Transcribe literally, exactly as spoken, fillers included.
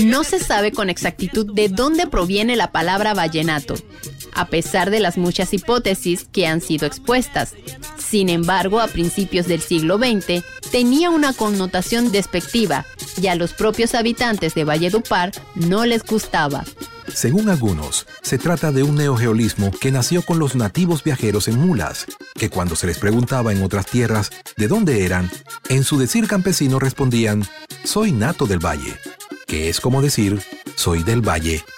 No se sabe con exactitud de dónde proviene la palabra vallenato, a pesar de las muchas hipótesis que han sido expuestas. Sin embargo, a principios del siglo veinte, tenía una connotación despectiva y a los propios habitantes de Valledupar no les gustaba. Según algunos, se trata de un neogeolismo que nació con los nativos viajeros en mulas, que cuando se les preguntaba en otras tierras de dónde eran, en su decir campesino respondían: soy nato del valle, que es como decir soy del valle.